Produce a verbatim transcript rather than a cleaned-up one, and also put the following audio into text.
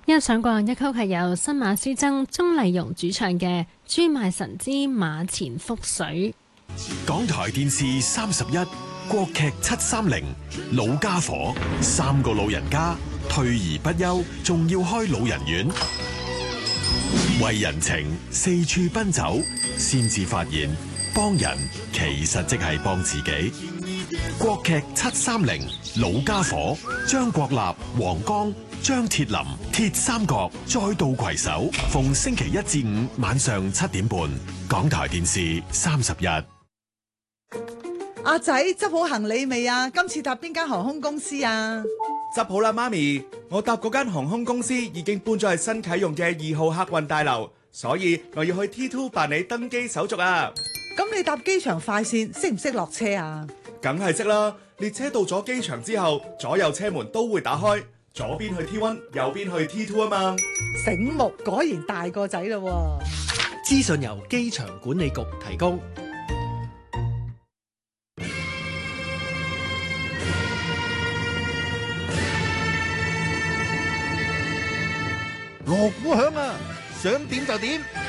欣賞過一曲係由新馬師曾鍾麗蓉主唱嘅《朱賣神之馬前覆水》。 港台電視三十一國劇七三零老家伙，三個老人家退而不休，仲要開老人院，為人情四處奔走，先至發現幫人其實即係幫自己。國劇七三零老家伙，張國立、黃剛、張鐵林鐵三角再度攜手，逢星期一至五晚上七點半，港台電視三十一。 阿仔執好行李未啊？今次搭邊間航空公司啊？ 執好啦，媽咪，我搭嗰間航空公司已經搬咗去新啟用嘅二號客運大樓，所以我要去 T 二 辦理登機手續啊。 咁你搭機場快線識唔識落車啊？ 梗係識啦，列車到咗機場之後，左右車門都會打開，左邊去 T 一，右邊去 T 二 啊嘛。 醒目，果然大個仔咯。 資訊由機場管理局提供。 鑼鼓響啊，想點就點。